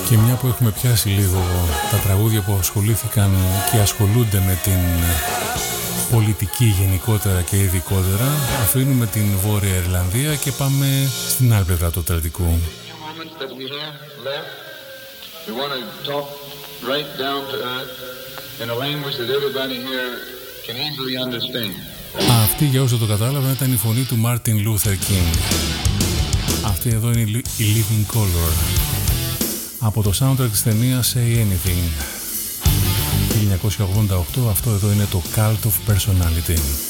Και μια που έχουμε πιάσει λίγο τα τραγούδια που ασχολήθηκαν και ασχολούνται με την πολιτική γενικότερα και ειδικότερα, αφήνουμε την Βόρεια Ιρλανδία και πάμε στην άλλη πλευρά του Ατλαντικού. Αυτή, για όσο το κατάλαβα, ήταν η φωνή του Μάρτιν Λούθερ Κίνγκ. Αυτή εδώ είναι η Living Color από το soundtrack της ταινίας Say Anything 1988. Αυτό εδώ είναι το Cult of Personality.